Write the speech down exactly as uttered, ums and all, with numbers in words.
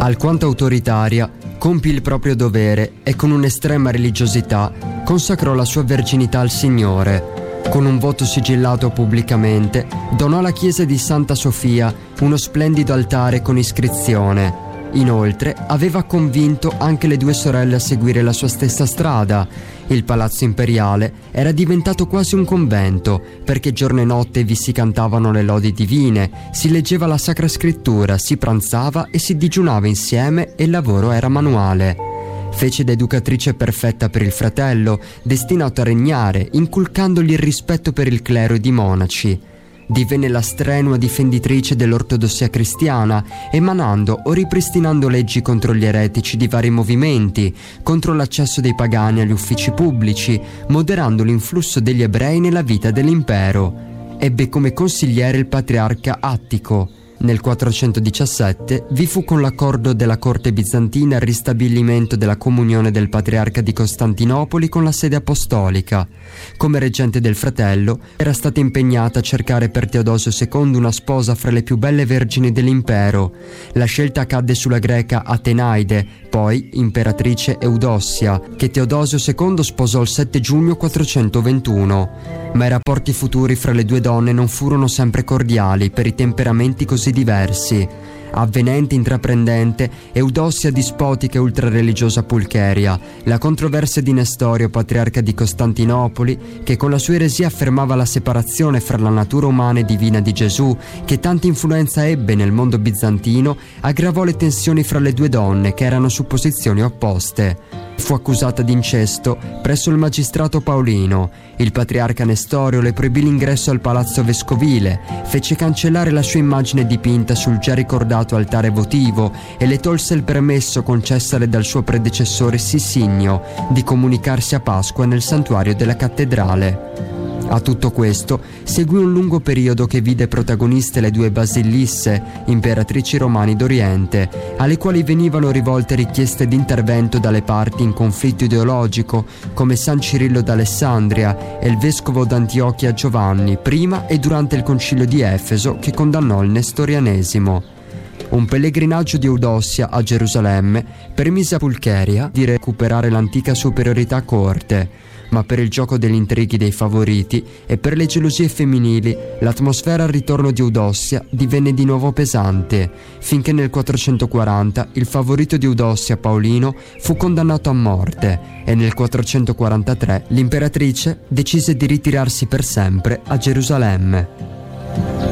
alquanto autoritaria, compì il proprio dovere e con un'estrema religiosità consacrò la sua verginità al Signore. Con un voto sigillato pubblicamente, donò alla chiesa di Santa Sofia uno splendido altare con iscrizione. Inoltre, aveva convinto anche le due sorelle a seguire la sua stessa strada. Il palazzo imperiale era diventato quasi un convento, perché giorno e notte vi si cantavano le lodi divine, si leggeva la Sacra Scrittura, si pranzava e si digiunava insieme e il lavoro era manuale. Fece da educatrice perfetta per il fratello, destinato a regnare, inculcandogli il rispetto per il clero ed i monaci. Divenne la strenua difenditrice dell'ortodossia cristiana, emanando o ripristinando leggi contro gli eretici di vari movimenti, contro l'accesso dei pagani agli uffici pubblici, moderando l'influsso degli ebrei nella vita dell'impero. Ebbe come consigliere il patriarca Attico. Nel quattrocentodiciassette vi fu con l'accordo della corte bizantina il ristabilimento della comunione del patriarca di Costantinopoli con la sede apostolica. Come reggente del fratello era stata impegnata a cercare per Teodosio secondo una sposa fra le più belle vergini dell'impero. La scelta cadde sulla greca Atenaide, poi imperatrice Eudossia, che Teodosio secondo sposò il sette giugno quattrocentoventuno. Ma i rapporti futuri fra le due donne non furono sempre cordiali per i temperamenti così diversi. Avvenente, intraprendente, Eudossia dispotica e ultrareligiosa Pulcheria, la controversia di Nestorio, patriarca di Costantinopoli, che con la sua eresia affermava la separazione fra la natura umana e divina di Gesù, che tanta influenza ebbe nel mondo bizantino, aggravò le tensioni fra le due donne, che erano su posizioni opposte. Fu accusata di incesto presso il magistrato Paolino. Il patriarca Nestorio le proibì l'ingresso al palazzo vescovile, fece cancellare la sua immagine dipinta sul già ricordato altare votivo e le tolse il permesso concessale dal suo predecessore Sissigno di comunicarsi a Pasqua nel santuario della cattedrale. A tutto questo seguì un lungo periodo che vide protagoniste le due Basillisse, imperatrici romani d'Oriente, alle quali venivano rivolte richieste di intervento dalle parti in conflitto ideologico, come San Cirillo d'Alessandria e il vescovo d'Antiochia Giovanni, prima e durante il concilio di Efeso che condannò il nestorianesimo. Un pellegrinaggio di Eudossia a Gerusalemme permise a Pulcheria di recuperare l'antica superiorità a corte, ma per il gioco degli intrighi dei favoriti e per le gelosie femminili l'atmosfera al ritorno di Eudossia divenne di nuovo pesante, finché nel quattrocentoquaranta il favorito di Eudossia, Paolino, fu condannato a morte e nel quattrocentoquarantatré l'imperatrice decise di ritirarsi per sempre a Gerusalemme.